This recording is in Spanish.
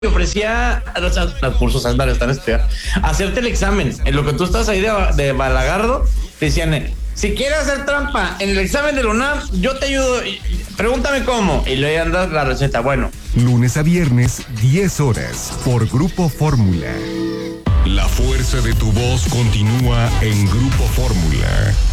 me ofrecía los cursos andarios están hacerte el examen. En lo que tú estás ahí de balagardo, te decían, si quieres hacer trampa en el examen de la UNAM, yo te ayudo, pregúntame cómo. Y luego andas la receta. Bueno. Lunes a viernes, 10 horas, por Grupo Fórmula. La fuerza de tu voz continúa en Grupo Fórmula.